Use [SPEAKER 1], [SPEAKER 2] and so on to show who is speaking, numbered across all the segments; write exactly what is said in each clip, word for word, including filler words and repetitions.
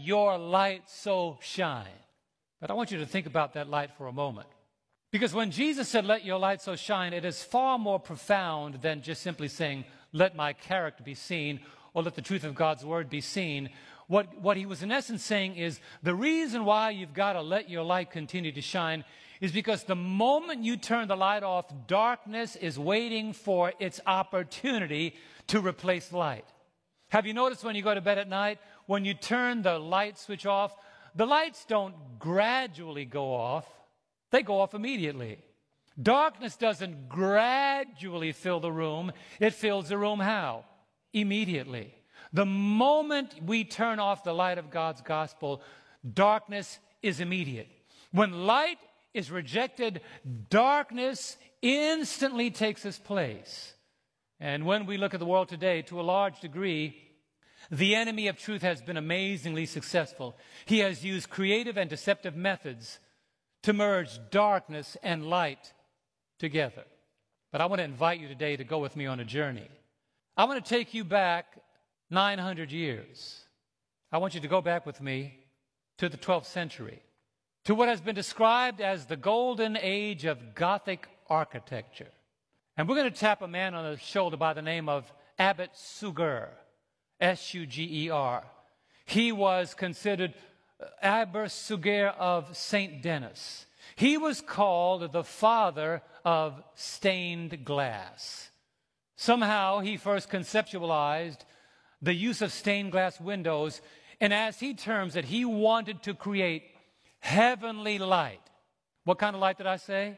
[SPEAKER 1] your light so shine. But I want you to think about that light for a moment. Because when Jesus said, let your light so shine, it is far more profound than just simply saying, let my character be seen, or let the truth of God's word be seen. What, what he was in essence saying is, the reason why you've got to let your light continue to shine is because the moment you turn the light off, darkness is waiting for its opportunity to replace light. Have you noticed when you go to bed at night, when you turn the light switch off, the lights don't gradually go off, they go off immediately. Darkness doesn't gradually fill the room, it fills the room how? Immediately. The moment we turn off the light of God's gospel, darkness is immediate. When light is rejected, darkness instantly takes its place. And when we look at the world today, to a large degree, the enemy of truth has been amazingly successful. He has used creative and deceptive methods to merge darkness and light together. But I want to invite you today to go with me on a journey. I want to take you back nine hundred years. I want you to go back with me to the twelfth century, to what has been described as the golden age of Gothic architecture. And we're going to tap a man on the shoulder by the name of Abbot Suger, S U G E R. He was considered Abbot Suger of Saint Denis. He was called the father of stained glass. Somehow he first conceptualized the use of stained glass windows, and as he terms it, he wanted to create heavenly light. What kind of light did I say?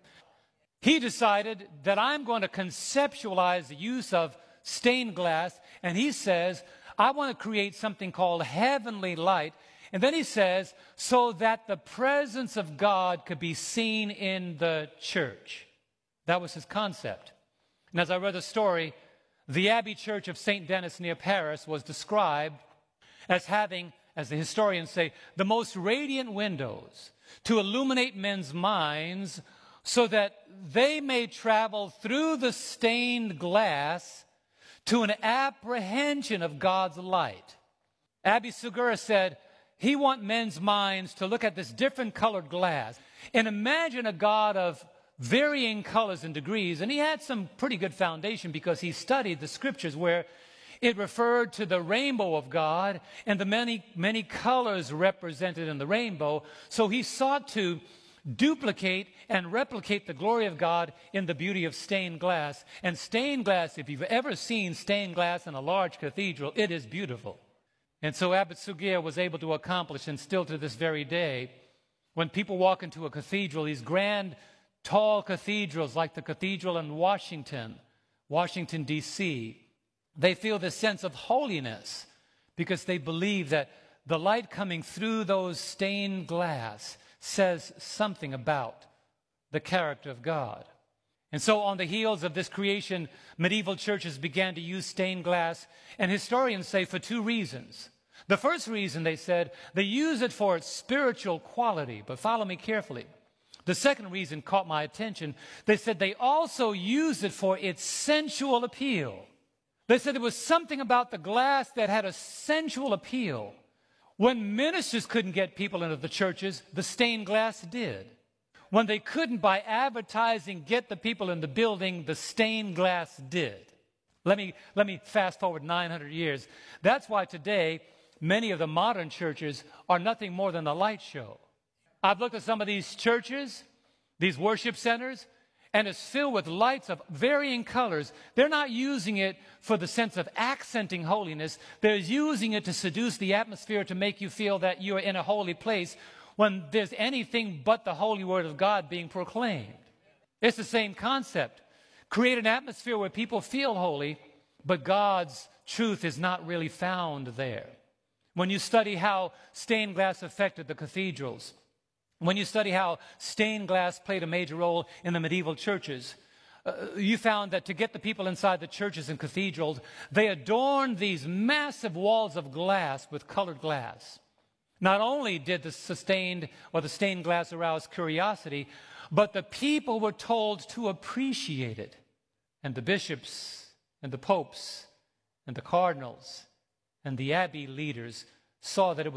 [SPEAKER 1] He decided that I'm going to conceptualize the use of stained glass, and he says, I want to create something called heavenly light. And then he says, so that the presence of God could be seen in the church. That was his concept. And as I read the story, the Abbey Church of Saint Denis near Paris was described as having, as the historians say, the most radiant windows to illuminate men's minds so that they may travel through the stained glass to an apprehension of God's light. Abbot Suger said he wants men's minds to look at this different colored glass and imagine a God of varying colors and degrees. And he had some pretty good foundation because he studied the scriptures where it referred to the rainbow of God and the many, many colors represented in the rainbow. So he sought to duplicate and replicate the glory of God in the beauty of stained glass. And stained glass, if you've ever seen stained glass in a large cathedral, it is beautiful. And so Abbot Suger was able to accomplish, and still to this very day, when people walk into a cathedral, these grand, tall cathedrals like the cathedral in Washington, Washington, D C, they feel this sense of holiness because they believe that the light coming through those stained glass says something about the character of God. And so on the heels of this creation, medieval churches began to use stained glass, and historians say for two reasons. The first reason, they said, they use it for its spiritual quality, but follow me carefully. The second reason caught my attention. They said they also use it for its sensual appeal. They said there was something about the glass that had a sensual appeal. When ministers couldn't get people into the churches, the stained glass did. When they couldn't, by advertising, get the people in the building, the stained glass did. Let me, let me fast forward nine hundred years. That's why today, many of the modern churches are nothing more than a light show. I've looked at some of these churches, these worship centers, and it's filled with lights of varying colors. They're not using it for the sense of accenting holiness. They're using it to seduce the atmosphere to make you feel that you're in a holy place when there's anything but the holy word of God being proclaimed. It's the same concept. Create an atmosphere where people feel holy, but God's truth is not really found there. When you study how stained glass affected the cathedrals, when you study how stained glass played a major role in the medieval churches, uh, you found that to get the people inside the churches and cathedrals, they adorned these massive walls of glass with colored glass. Not only did the sustained or the stained glass arouse curiosity, but the people were told to appreciate it. And the bishops and the popes and the cardinals and the abbey leaders saw that it was